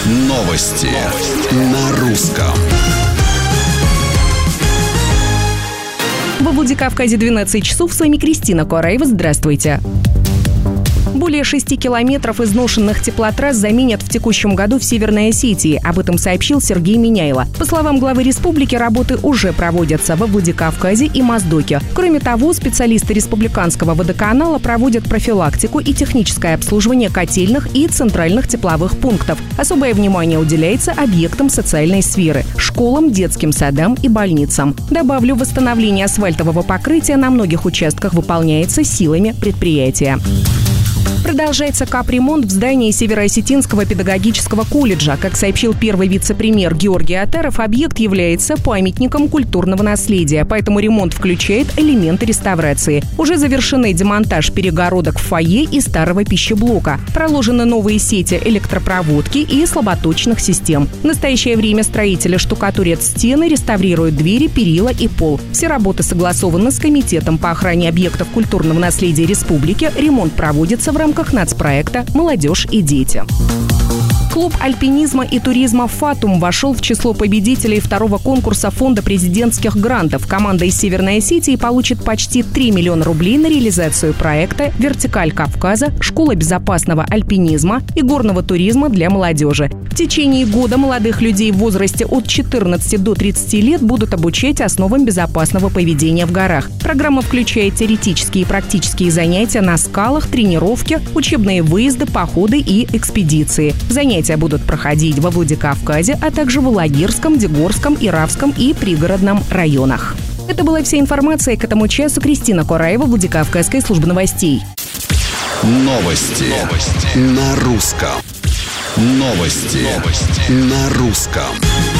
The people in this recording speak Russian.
Новости на русском. Во Владикавказе 12 часов. С вами Кристина Кораева. Здравствуйте. Более 6 километров изношенных теплотрасс заменят в текущем году в Северной Осетии. Об этом сообщил Сергей Миняйло. По словам главы республики, работы уже проводятся во Владикавказе и Моздоке. Кроме того, специалисты Республиканского водоканала проводят профилактику и техническое обслуживание котельных и центральных тепловых пунктов. Особое внимание уделяется объектам социальной сферы – школам, детским садам и больницам. Добавлю, восстановление асфальтового покрытия на многих участках выполняется силами предприятия. Продолжается капремонт в здании Североосетинского педагогического колледжа. Как сообщил первый вице-премьер Георгий Атаров, объект является памятником культурного наследия, поэтому ремонт включает элементы реставрации. Уже завершены демонтаж перегородок в фойе и старого пищеблока. Проложены новые сети электропроводки и слаботочных систем. В настоящее время строители штукатурят стены, реставрируют двери, перила и пол. Все работы согласованы с Комитетом по охране объектов культурного наследия республики. Ремонт проводится в рамках нацпроекта «Молодежь и дети». Клуб альпинизма и туризма «Фатум» вошел в число победителей второго конкурса Фонда президентских грантов. Команда из Северной Осетии получит почти 3 миллиона рублей на реализацию проекта «Вертикаль Кавказа. Школа безопасного альпинизма и горного туризма для молодежи». В течение года молодых людей в возрасте от 14 до 30 лет будут обучать основам безопасного поведения в горах. Программа включает теоретические и практические занятия на скалах, тренировки, учебные выезды, походы и экспедиции. Занятия будут проходить во Владикавказе, а также в Алагирском, Дегорском, Иравском и пригородном районах. Это была вся информация к этому часу. Кристина Кораева, Владикавказская служба новостей. Новости на русском. Новости на русском.